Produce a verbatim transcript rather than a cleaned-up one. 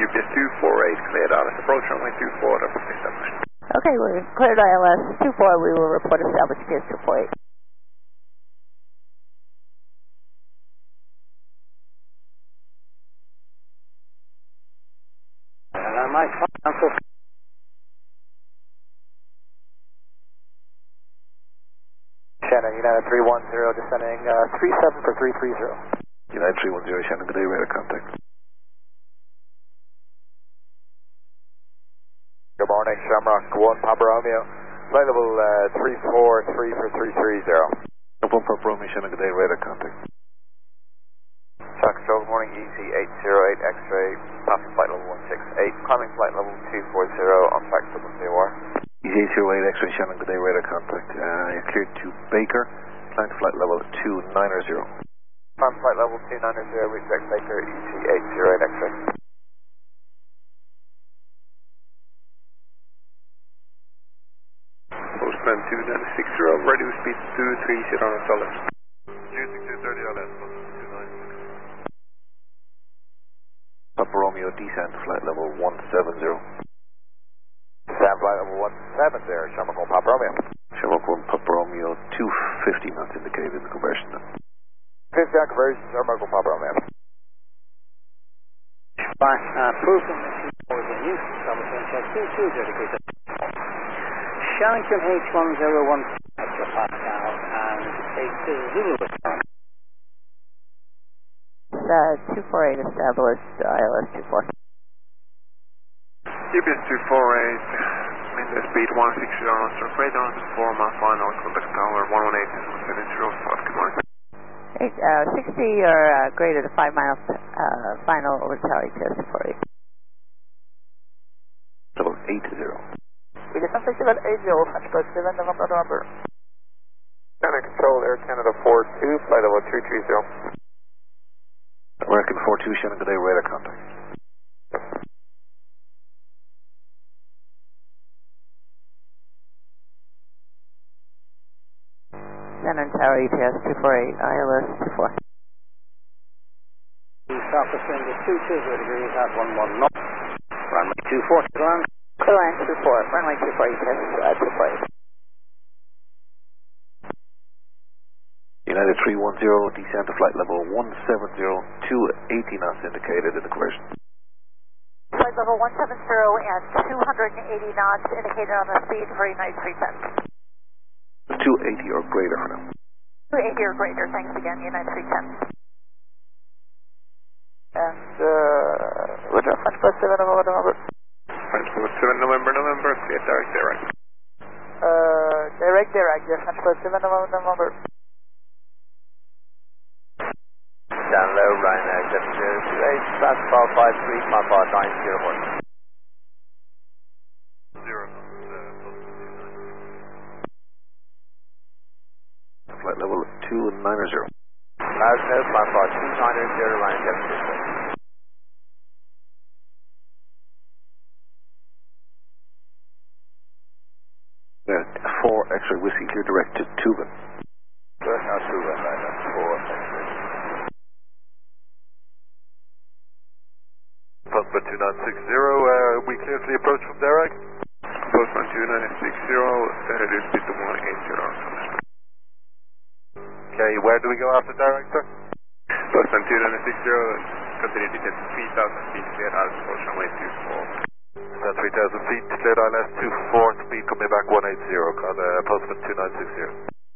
G P S two four eight, cleared I L S, approach runway two four, report established. Okay, we're cleared I L S two four, we will report established G P S two four eight. Uh, Mike, Council. Shannon, United three one zero, descending uh, three seven for three three zero. United three one zero, Shannon, good day, radar contact. Good morning, Shamrock one, Papa Romeo. Flight level uh, three four three for three three zero. one Papa Romeo, Shannon, good day, radar contact. South Control, good morning, E Z eight zero eight X-ray, passing flight level one six eight, climbing flight level two four zero, on track to W R. E Z eight zero eight X-ray, Shannon, good day, radar contact. Uh, you're cleared to Baker, climb flight level two nine zero. Climb flight level two nine zero, we expect Baker, E Z eight zero eight X-ray. Post climb two nine six zero, radio speed two three zero solid. two six two thirty L S, two nine six. Papa Romeo, descent flight level one seven zero. Descent flight level one seven zero, Shamrock one, Papa Romeo. Shamrock one, Papa Romeo, two fifty knots indicated in the conversion. fifty on conversion, Shamrock one, Papa Romeo. By uh, proof of for the new Thomason check two two dedicated. Sharrington H one zero one hectopascal and take the Zulu response. Uh, two four eight established, I L S two four. G P S two four eight, wind speed one six zero knots, radar on four, my final contact tower one one eight seven zero five, good morning. Eight, uh, sixty or uh, greater to five miles uh, final over tower G P S two four eight. Level eight zero. We descend level eight zero, French Coast seven, November, November. Canada Control, Air Canada four two, flight level two three zero. American four two, Shannon, good day, radar contact. Shannon Tower E P S two four eight, I L S two four. Southwest wind is two two zero degrees at one one knot. Runway two four, clear land. Clear land two four, runway two four E P S uh, two four eight. United three one zero, descent to flight level one seven zero, two eighty knots indicated in the conversion. Flight level one seven zero and two eighty knots indicated on the speed for United three ten. two eighty or greater for now. two eighty or greater, thanks again, United three ten. And, uh, Roger, French Coast seven, November, November. French Coast seven, November, November, clear direct, direct. Uh, direct, direct, yeah, French Coast seven, November, November. Down low, Ryanair seven zero two eight, fast bar five three, my bar nine zero one. Zero, uh, flight level two nine zero. Loud no, my bar two nine zero, Ryanair seven zero two eight. Yeah, four X-ray whiskey, clear direct to Tuban. Direct now Tuban, right, that's four X-ray. Postman two nine six zero, uh, we clear for the approach from Derek. Postman two nine six zero, uh, it is speed to one eight zero. Okay, where do we go after Derek, sir? Postman two nine six zero, continue to get three thousand feet, cleared out of approach runway two four. Uh, three thousand feet, cleared I L S two four, speed coming back one eight zero, uh, Postman two nine six zero.